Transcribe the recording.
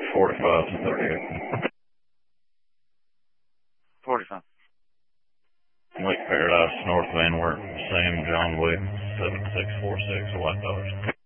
45 to 38. 45. Lake Paradise, North Van Wert, Sam John Williams, 7646, White Dollars.